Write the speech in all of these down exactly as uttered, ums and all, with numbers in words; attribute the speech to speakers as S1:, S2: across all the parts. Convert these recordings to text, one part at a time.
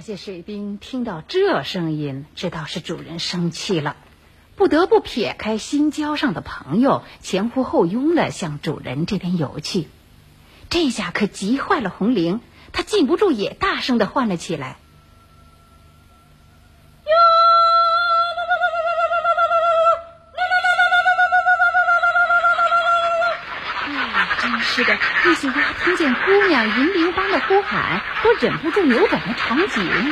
S1: 些水兵听到这声音，知道是主人生气了，不得不撇开新交上的朋友，前呼后拥的向主人这边游去。这下可急坏了红绫，他禁不住也大声的唤了起来。真是的，那些鸭听见姑娘银铃般的呼喊，都忍不住扭转了场景。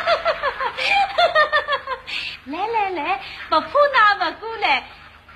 S2: 来来来，不怕那么过来。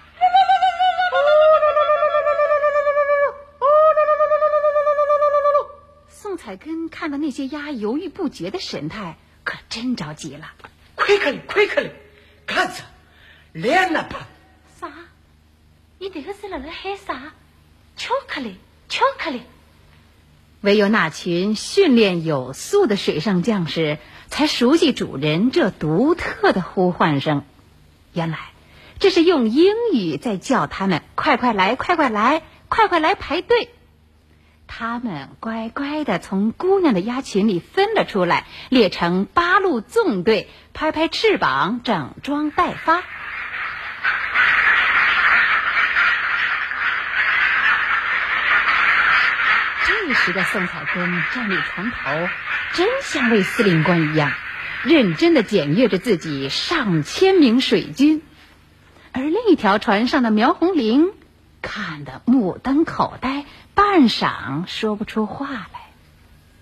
S1: 宋彩根看到那些鸭犹豫不决的神态，可真着急了。
S3: 快看嘞，快看嘞，看着，来那吧。
S2: 啥？你这个是在那喊啥？巧克力，巧克力。
S1: 唯有那群训练有素的水上将士才熟悉主人这独特的呼唤声。原来这是用英语在叫他们快快来，快快来，快快来排队。他们乖乖地从姑娘的鸭群里分了出来，列成八路纵队，拍拍翅膀，整装待发。这时的宋彩根站立船头，真像位司令官一样，认真地检阅着自己上千名水军。而另一条船上的苗红绫看得目瞪口呆，半晌说不出话来。